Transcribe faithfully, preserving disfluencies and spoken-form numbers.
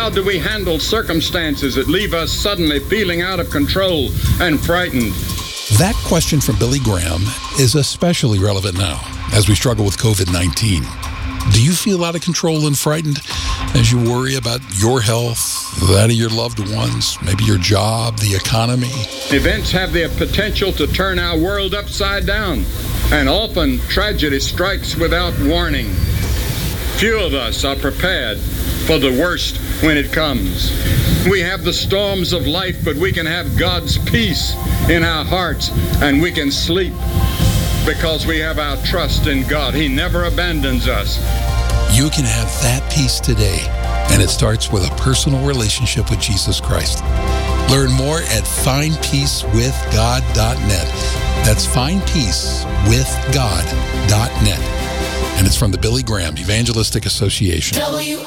How do we handle circumstances that leave us suddenly feeling out of control and frightened? That question from Billy Graham is especially relevant now as we struggle with covid nineteen. Do you feel out of control and frightened as you worry about your health, that of your loved ones, maybe your job, the economy? Events have the potential to turn our world upside down, and often tragedy strikes without warning. Few of us are prepared for the worst when it comes. We have the storms of life, but we can have God's peace in our hearts, and we can sleep because we have our trust in God. He never abandons us. You can have that peace today, and it starts with a personal relationship with Jesus Christ. Learn more at find peace with god dot net. That's find peace with god dot net. And it's from the Billy Graham Evangelistic Association.